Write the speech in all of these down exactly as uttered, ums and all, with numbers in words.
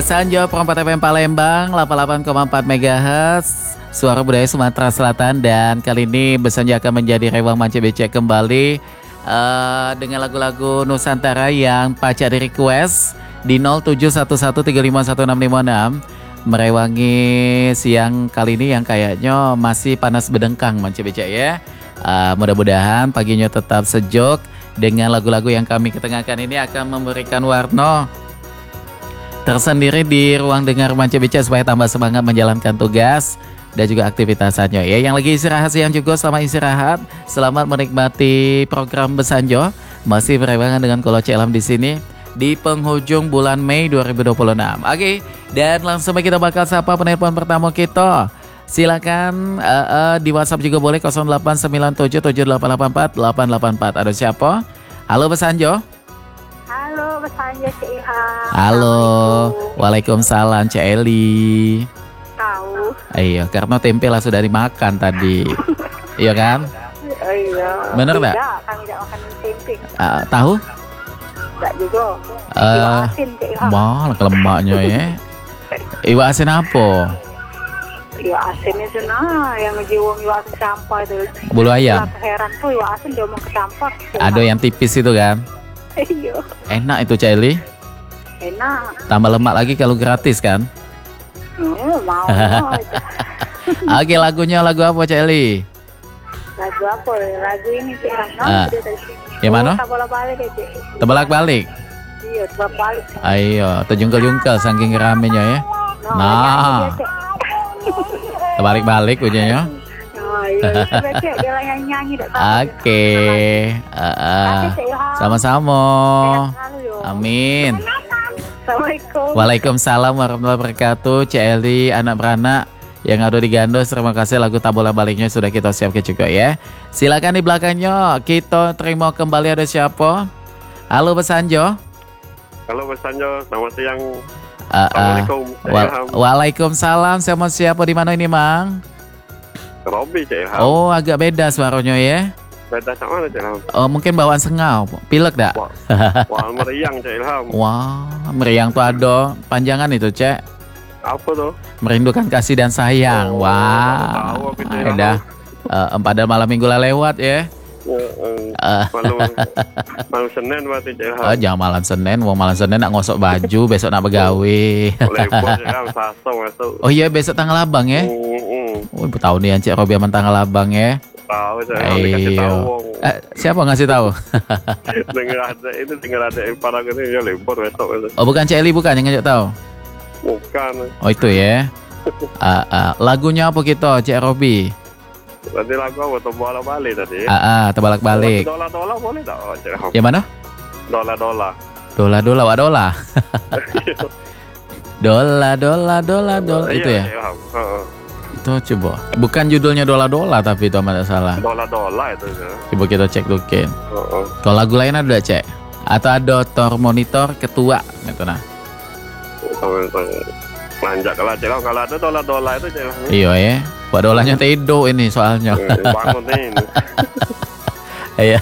Besanjo Perempat F M Palembang delapan puluh delapan koma empat megahertz Suara Budaya Sumatera Selatan. Dan kali ini Besanjo akan menjadi rewang Mance Becek kembali uh, dengan lagu-lagu Nusantara yang Pacar di request di nol tujuh satu satu tiga lima satu enam lima enam. Merewangi siang kali ini yang kayaknya masih panas bedengkang Mance Becek ya. uh, Mudah-mudahan paginya tetap sejuk dengan lagu-lagu yang kami ketengahkan ini akan memberikan warna tersendiri di ruang dengar Mance Becek supaya tambah semangat menjalankan tugas dan juga aktivitasnya ya. Yang lagi istirahat siang juga selamat istirahat, selamat menikmati program Besanjo. Masih berewangan dengan Kolo Celam di sini di penghujung bulan Mei dua ribu dua puluh enam. Oke, dan langsung kita bakal sapa penelpon pertama kita. Silakan uh, uh, di WhatsApp juga boleh nol delapan sembilan tujuh tujuh delapan delapan empat delapan delapan empat. Ada siapa? Halo Besanjo. Halo Besanjo Cik Ilham. Halo. Waalaikumsalam Cik Eli. Tahu. Iya, karena tempe lah sudah dimakan tadi. Iya kan? Iya. Bener nggak? Tidak, kami tidak makan tempe. Uh, tahu? Tidak juga. Uh, Iwa asin Cik Ilham. Wah, lemaknya ya. Iwa asin apa? Iwa asin itu nah yang ngejiwang iwa asin sampah itu. Bulu ayam. Heran tuh iwa asin dia mau ke sampah. Ada yang tipis itu kan? Iya. Enak itu Cik Eli. Enak. Tambah lemak lagi kalau gratis kan? Hmm, mau. Oke, lagunya lagu apa Cik Eli? Lagu apa? Lagu ini Cik Ilham. Ah. Yang mana? Tak bolak balik ya Cik. Terbalik balik. Iya, terbalik balik. Ayo, terjungkel-jungkel saking ramenya ya. Nah, terbalik balik ujungnya. Oh iya, Cik dia lah yang nyanyi tak tahu. Oke, uh, uh. sama-sama. Amin. Assalamualaikum. Waalaikumsalam warahmatullahi wabarakatuh. Cik Eli, anak beranak yang ada di Gandos, terima kasih lagu Tabola Baliknya sudah kita siapkan juga ya. Silakan di belakangnya kita terima kembali ada siapa? Halo Besanjo. Halo Besanjo, selamat siang. Uh, uh. Assalamualaikum. Wa- Waalaikumsalam. Sama siapa di mana ini, Mang? Robi Cik Ilham. Oh, agak beda suaranya ya. Beda sama mana Cik Ilham? Oh, mungkin bawaan sengau. Pilek dak? Wah, wah meriang Cik Ilham. Wah, meriang tuh ada panjangan itu, Cek. Apa tuh? Merindukan kasih dan sayang. Oh, Wah. tahu aku, Cik Ilham. Ada uh, pada malam minggu lah lewat ya. Uh, uh, Uh. malu, malu Senin berarti Cik Ilham. Oh, jangan malam Senin, mau malam Senin nak ngosok baju, besok nak begawe. Lebur Cik Ilham, Saso masuk. Oh iya, besok tanggal abang ya. Uh, uh. Oh, ibu tahu nih Cek Robi aman tanggal abang ya. Tahu Cik Ilham, dikasih tahu. wong. Eh, siapa ngasih tahu? Dengar ada itu, dengar ada yang parah gini ya lebur besok. besok. Oh, bukan Cek Eli bukan yang ngajak tahu. Bukan. Oh, itu ya. Uh, uh, lagunya apa kita Cek Robi? Nanti lagu apa? Tobola Bali tadi. Ah, uh, uh, terbalik balik. Dola-dola boleh tak? Oh, Cik Ilham. Yang mana? Dola-dola. Dola dola wa dola. Dola dola dola dola itu ya. Iya, Cik Ilham. Heeh. Itu coba. Bukan judulnya dola dola tapi itu tidak salah. Dola-dola itu. Coba kita cek dulu Ken. Heeh. Kalau lagu lain ada Cek? Atau ada tor monitor ketua gitu nah. Manjak kalau Cik Ilham, kalau ada dola-dola itu Cik Ilham. Iya ya. Buat dolanya tido ini soalnya. Bangun ini. Iya.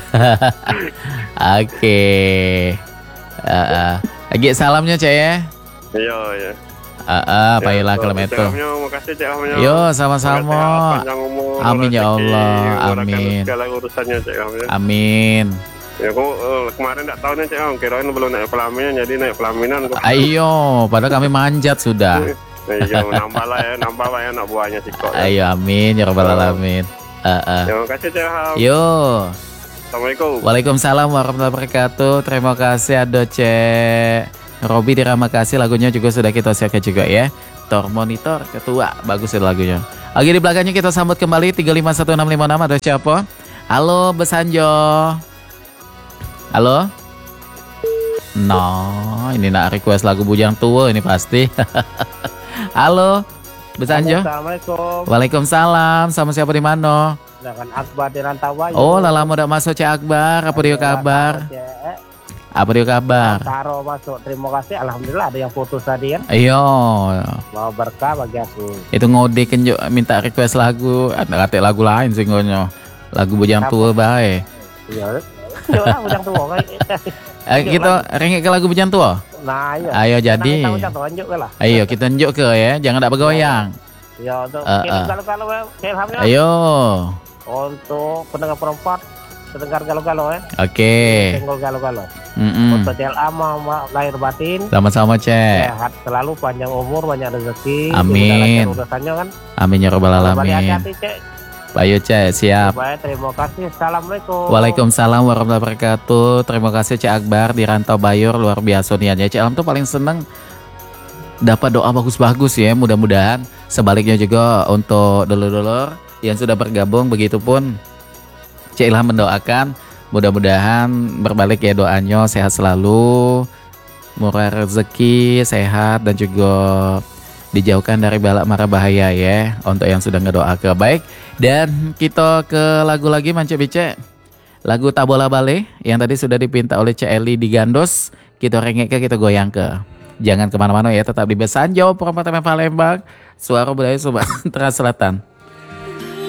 Oke. Uh, lagi salamnya Cek ya. Iya, iya. Ah, uh, baiklah kalau itu. Makasih Cik Ilham. Yo, sama-sama. Amin ya Allah. Amin. Segala urusannya Cik Ilham. Amin. Ya aku uh, kemarin tak tahu nih Cik Ilham, kirain belum naik pelaminan jadi naik pelaminan. Ayo, padahal kami manjat sudah. Iya, nambah lah ya, nambah lah ya anak buahnya Ciko. Ayo, amin ya rabbal alamin. Uh, uh. Terima kasih Cik Ilham. Yo. Assalamualaikum. Waalaikumsalam warahmatullahi wabarakatuh. Terima kasih ada Cek Robi, terima kasih lagunya juga sudah kita siapkan juga ya. Tor monitor ketua, bagus itu lagunya. Oke, di belakangnya kita sambut kembali tiga lima satu enam lima enam ada siapa? Halo Besanjo. Halo. No, ini nak request lagu Bujang Tua ini pasti. Halo Besanjo. Assalamualaikum. Waalaikumsalam. Sama siapa di mana? Dengan Akbar di Rantauan. Oh, lala muda masuk Cek Akbar. Apa dia kabar? Apa dia kabar? Taro masuk. Terima kasih. Alhamdulillah ada yang foto tadi kan. Iya. Mau berkah bagi aku. Itu ngode kenjuk minta request lagu. Ada kata lagu lain sih ngono. Lagu Bujang Tua bae. Iya. Yo lah Bujang Tua. Eh, kita ringik ke lagu Bujang Tua. Nah, iya. Ayo jadi. Kita kita tunjuk ke lah. Ayo kita tunjuk ke ya, jangan tak bergoyang. Ya untuk Uh, uh. kalau-kalau ya, Ilham ya. Ayo. Untuk pendengar perempat, pendengar galau-galau ya. Oke. Senggol galau-galau. Mm-mm. Untuk C L A mah lahir batin. Sama-sama cek. Sehat selalu, panjang umur, banyak rezeki. Amin. Urusannya kan. Amin ya robbal Balik alamin. hati-hati cek. Ayo cek, siap. Baik, terima kasih. Assalamualaikum. Waalaikumsalam warahmatullahi wabarakatuh. Terima kasih Cek Akbar di Rantau Bayur, luar biasa niatnya. Cek Ilham tuh paling seneng dapat doa bagus-bagus ya, mudah-mudahan. Sebaliknya juga untuk dulur-dulur yang sudah bergabung, begitupun Cek Ilham mendoakan mudah-mudahan berbalik ya doanya, sehat selalu, murah rezeki, sehat, dan juga dijauhkan dari balak mara bahaya ya untuk yang sudah ngedoa ke baik. Dan kita ke lagu lagi Mance Bice, lagu Tabola Bale yang tadi sudah dipinta oleh Cek Eli di Gandos. Kita rengek ke, kita goyang ke. Jangan kemana-mana ya, tetap di Besanjo Perempatan Palembang, Suara Budaya Sumatera Selatan.